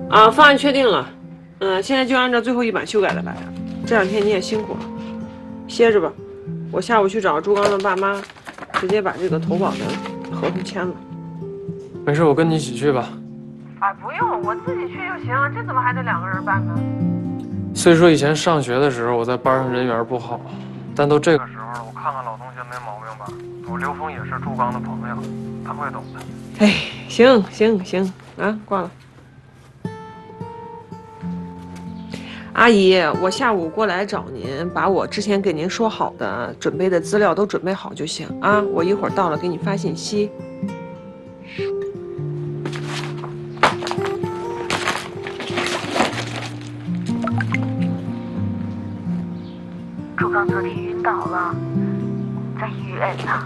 啊，方案确定了。现在就按照最后一版修改的来。这2天你也辛苦了，歇着吧。我下午去找朱刚的爸妈，直接把这个投保的合同签了。 没事，我跟你一起去吧。 哎，不用，我自己去就行。这怎么还得2个人办呢？ 虽说以前上学的时候我在班上人缘不好，但都这个时候了，我看看老同学没毛病吧。我刘峰也是朱刚的朋友，他会懂的。 哎，行啊，挂了。阿姨，我下午过来找您，把我之前给您说好的、准备的资料都准备好就行啊。我一会儿到了给你发信息。 朱刚昨天晕倒了，在医院呢。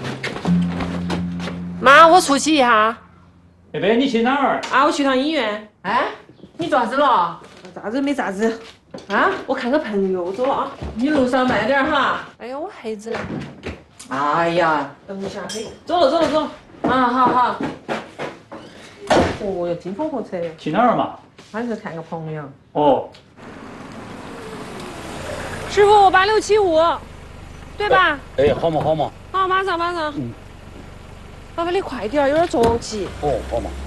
妈，我出去一下。 贝贝，你去哪儿？ 啊，我去趟医院。 哎，你咋子了？ 咋子没咋子。啊，我看个朋友，走了啊。 你路上慢点哈。 哎呀，我孩子呢？ 哎呀， 等一下，嘿，走了。 啊，好。 哦哟，金风火车。 去哪儿嘛？ 还是看个朋友。 哦。 师傅8675，对吧？ 哎，好嘛。 好，马上。麻烦你快点，有点着急。 哦，好嘛。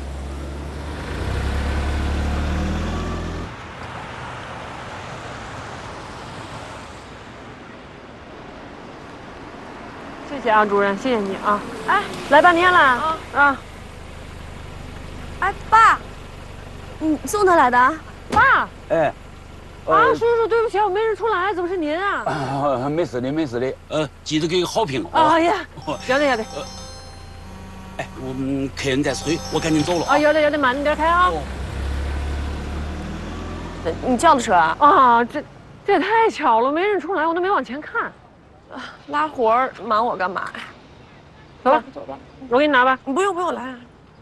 谢谢啊，主任，谢谢你啊。哎，来半天了啊。 哎，爸，你送他来的？ 爸。 哎。 叔叔，对不起，我没认出来，怎么是您啊？ 没事的。记得给个好评啊。哎呀，要得。 哎，我们客人在催，我赶紧走了啊。要得，慢点开啊。 你叫的车啊？ 啊，这也太巧了，没认出来，我都没往前看。 拉活儿忙我干嘛呀？ 走吧，我给你拿吧。 不用，来。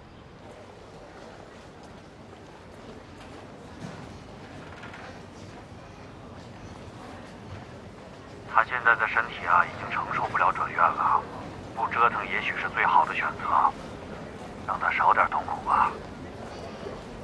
他现在的身体啊，已经承受不了转院了，不折腾也许是最好的选择，让他少点痛苦吧。